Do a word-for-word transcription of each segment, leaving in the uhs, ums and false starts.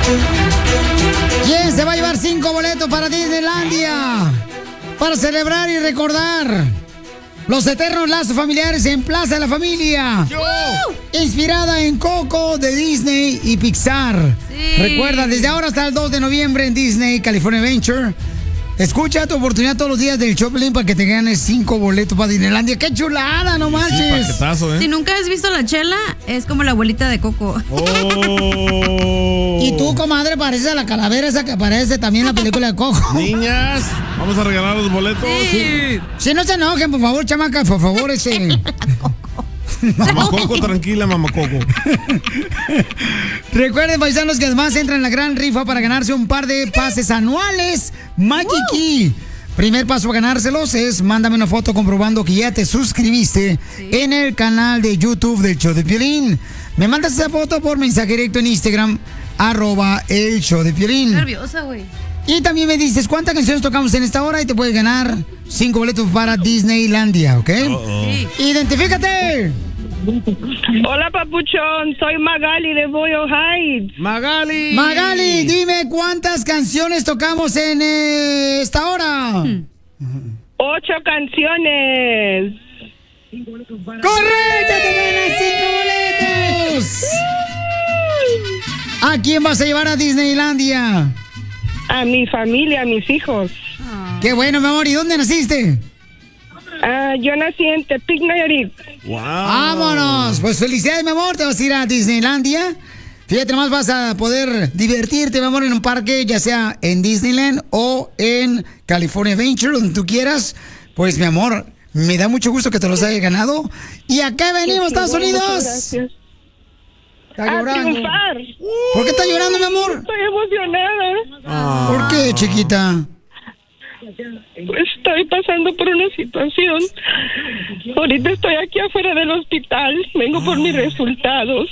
¿Quién se va a llevar cinco boletos para Disneylandia? Para celebrar y recordar los eternos lazos familiares en Plaza de la Familia. ¡Yo! Inspirada en Coco de Disney y Pixar. Sí. Recuerda, desde ahora hasta el dos de noviembre en Disney California Adventure. Escucha tu oportunidad todos los días del Choplin para que te ganes cinco boletos para Disneylandia. ¡Qué chulada, no manches! Sí, paquetazo, ¿eh? Si nunca has visto la Chela, es como la abuelita de Coco. Oh. Y tú, comadre, pareces a la calavera esa que aparece también en la película de Coco. Niñas, vamos a regalar los boletos. Sí. Si no se enojen, por favor, chamaca, por favor, ese... Mamá Coco, tranquila, mamá Coco. Recuerden, paisanos, que además entran en la gran rifa para ganarse un par de pases anuales Makiki. Primer paso para ganárselos es mándame una foto comprobando que ya te suscribiste sí. en el canal de YouTube del Show de Piolín. Me mandas esa foto por mensaje directo en Instagram, arroba el Show de Piolín. Nerviosa, güey. Y también me dices cuántas canciones tocamos en esta hora y te puedes ganar cinco boletos para Disneylandia, ¿ok? Uh-oh. Sí. ¡Identifícate! Hola, papuchón. Soy Magali de Boyle Heights. Magali. Magali, dime cuántas canciones tocamos en eh, esta hora. Hmm. Ocho canciones. ¡Correcto! ¡Te ganas cinco boletos! ¿A quién vas a llevar a Disneylandia? A mi familia, a mis hijos. Oh. ¡Qué bueno, mi amor! ¿Y dónde naciste? Uh, yo nací en Tepic, Nayarit. Wow. ¡Vámonos! Pues felicidades, mi amor. Te vas a ir a Disneylandia. Fíjate, nomás vas a poder divertirte, mi amor, en un parque, ya sea en Disneyland o en California Adventure, donde tú quieras. Pues, mi amor, me da mucho gusto que te los hayas ganado. ¿Y a qué venimos, Estados Unidos? Gracias. Está A llorando. triunfar. ¿Por qué está llorando, mi amor? Estoy emocionada. Ah. ¿Por qué, chiquita? Pues estoy pasando por una situación. Ahorita estoy aquí afuera del hospital. Vengo por mis resultados.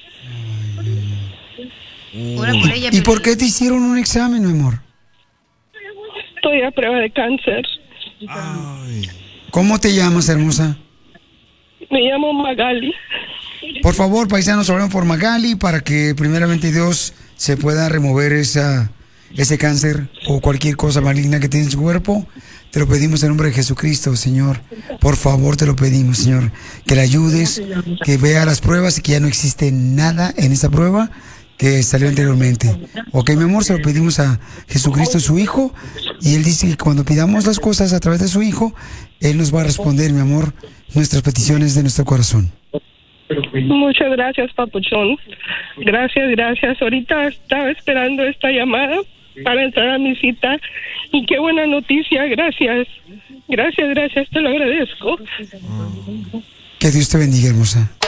Ora por ella, ¿Y por qué te hicieron un examen, mi amor? Estoy a prueba de cáncer. Ay. ¿Cómo te llamas, hermosa? Me llamo Magali. Por favor, paisanos, oremos por Magali para que primeramente Dios se pueda remover esa, ese cáncer o cualquier cosa maligna que tiene en su cuerpo. Te lo pedimos en nombre de Jesucristo, Señor. Por favor, te lo pedimos, Señor. Que le ayudes, que vea las pruebas y que ya no existe nada en esa prueba que salió anteriormente. Ok, mi amor, se lo pedimos a Jesucristo, su Hijo, y Él dice que cuando pidamos las cosas a través de su Hijo, Él nos va a responder, mi amor, nuestras peticiones de nuestro corazón. Muchas gracias, papuchón. Gracias, gracias. Ahorita estaba esperando esta llamada para entrar a mi cita y qué buena noticia. Gracias. Gracias, gracias. Te lo agradezco. Que Dios te bendiga, hermosa.